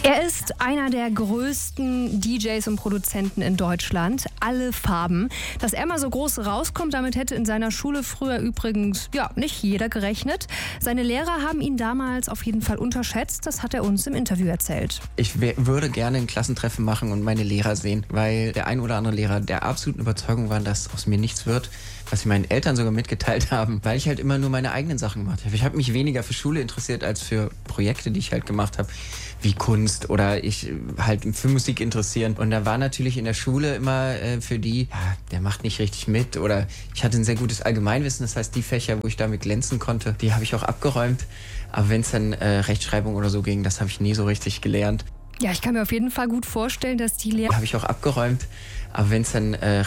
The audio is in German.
Er ist einer der größten DJs und Produzenten in Deutschland. Alle Farben. Dass er mal so groß rauskommt, damit hätte in seiner Schule früher übrigens nicht jeder gerechnet. Seine Lehrer haben ihn damals auf jeden Fall unterschätzt. Das hat er uns im Interview erzählt. Ich würde gerne ein Klassentreffen machen und meine Lehrer sehen, weil der ein oder andere Lehrer der absoluten Überzeugung war, dass aus mir nichts wird, was sie meinen Eltern sogar mitgeteilt haben, weil ich halt immer nur meine eigenen Sachen gemacht habe. Ich habe mich weniger für Schule interessiert als für Projekte, die ich halt gemacht habe, wie Kunst oder ich halt für Musik interessieren. Und da war natürlich in der Schule immer für die, der macht nicht richtig mit, oder ich hatte ein sehr gutes Allgemeinwissen, das heißt die Fächer, wo ich damit glänzen konnte, die habe ich auch abgeräumt. Aber wenn es dann Rechtschreibung oder so ging, das habe ich nie so richtig gelernt. Ja, ich kann mir auf jeden Fall gut vorstellen, dass die Lehrer... Habe ich auch abgeräumt, aber wenn es dann